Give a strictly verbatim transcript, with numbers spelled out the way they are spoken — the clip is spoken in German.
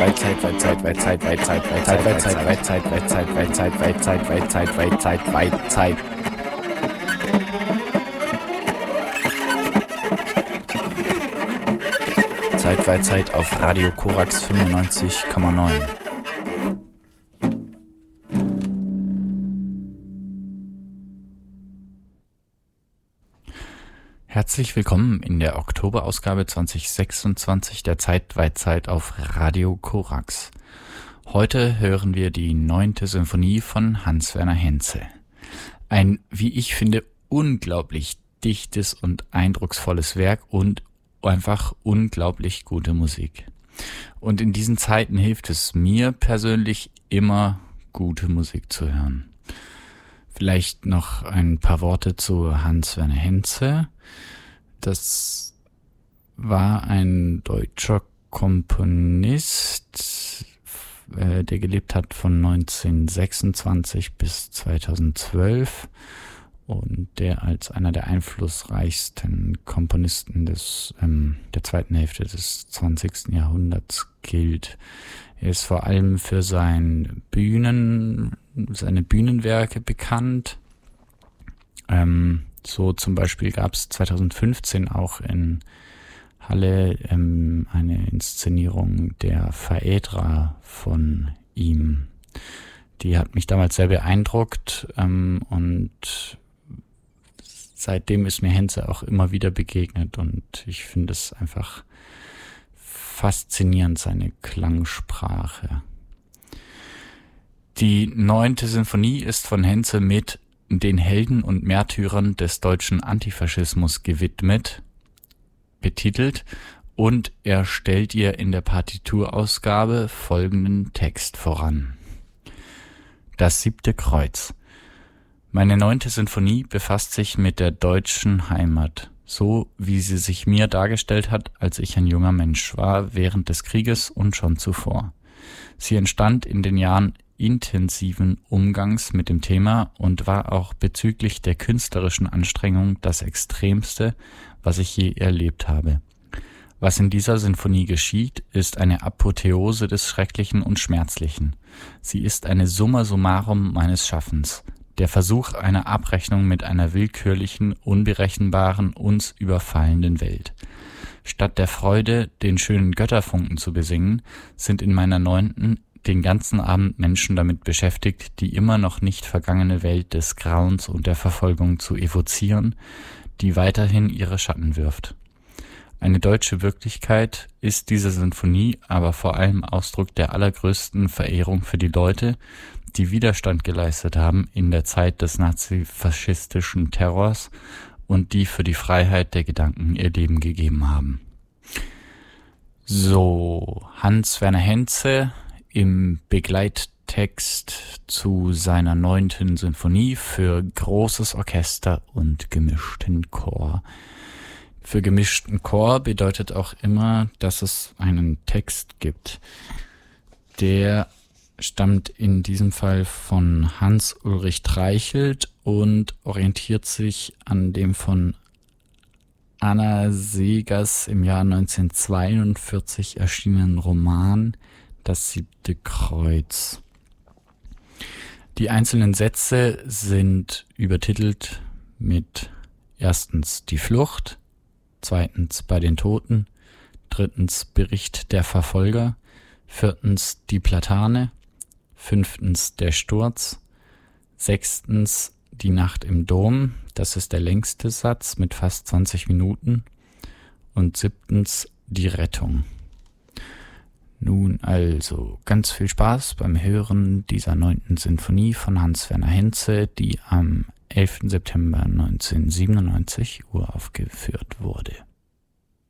weit, Zeit, weit, Zeit, weit, Zeit, weit, Zeit, weit, Zeit, weit, Zeit, weit, Zeit, weit, Zeit, weit, Zeit, weit, Zeit, weit, Zeit, weit, Zeit, weit, Zeit. Zeit, weit, Zeit auf Radio Korax fünfundneunzig Komma neun. Herzlich willkommen in der Oktoberausgabe zwanzig sechsundzwanzig der Zeit, weit, Zeit auf Radio Korax. Heute hören wir die neunte Sinfonie von Hans-Werner Henze. Ein, wie ich finde, unglaublich dichtes und eindrucksvolles Werk und einfach unglaublich gute Musik. Und in diesen Zeiten hilft es mir persönlich immer, gute Musik zu hören. Vielleicht noch ein paar Worte zu Hans-Werner Henze. Das war ein deutscher Komponist, äh, der gelebt hat von neunzehnhundertsechsundzwanzig bis zweitausendzwölf und der als einer der einflussreichsten Komponisten des ähm, der zweiten Hälfte des zwanzigsten Jahrhunderts gilt. Er ist vor allem für sein Bühnen, seine Bühnenwerke bekannt. Ähm, so zum Beispiel gab es zweitausendfünfzehn auch in Halle ähm, eine Inszenierung der Phaedra von ihm. Die hat mich damals sehr beeindruckt ähm, und seitdem ist mir Henze auch immer wieder begegnet und ich finde es einfach faszinierend, seine Klangsprache. Die neunte Sinfonie ist von Henze mit den Helden und Märtyrern des deutschen Antifaschismus gewidmet, betitelt, und er stellt ihr in der Partiturausgabe folgenden Text voran. Das siebte Kreuz. Meine neunte Sinfonie befasst sich mit der deutschen Heimat, so wie sie sich mir dargestellt hat, als ich ein junger Mensch war, während des Krieges und schon zuvor. Sie entstand in den Jahren intensiven Umgangs mit dem Thema und war auch bezüglich der künstlerischen Anstrengung das Extremste, was ich je erlebt habe. Was in dieser Sinfonie geschieht, ist eine Apotheose des Schrecklichen und Schmerzlichen. Sie ist eine Summa summarum meines Schaffens, der Versuch einer Abrechnung mit einer willkürlichen, unberechenbaren, uns überfallenden Welt. Statt der Freude, den schönen Götterfunken zu besingen, sind in meiner neunten den ganzen Abend Menschen damit beschäftigt, die immer noch nicht vergangene Welt des Grauens und der Verfolgung zu evozieren, die weiterhin ihre Schatten wirft. Eine deutsche Wirklichkeit ist diese Sinfonie aber vor allem Ausdruck der allergrößten Verehrung für die Leute, die Widerstand geleistet haben in der Zeit des nazifaschistischen Terrors und die für die Freiheit der Gedanken ihr Leben gegeben haben. So, Hans-Werner Henze im Begleittext zu seiner neunten Sinfonie für großes Orchester und gemischten Chor. Für gemischten Chor bedeutet auch immer, dass es einen Text gibt. Der stammt in diesem Fall von Hans-Ulrich Treichelt und orientiert sich an dem von Anna Seghers im Jahr neunzehnhundertzweiundvierzig erschienenen Roman Das siebte Kreuz. Die einzelnen Sätze sind übertitelt mit erstens die Flucht, zweitens bei den Toten, drittens Bericht der Verfolger, viertens die Platane, fünftens der Sturz, sechstens die Nacht im Dom, das ist der längste Satz mit fast zwanzig Minuten, und siebtens die Rettung. Nun also ganz viel Spaß beim Hören dieser neunten Sinfonie von Hans-Werner Henze, die am elften September neunzehnhundertsiebenundneunzig uraufgeführt wurde.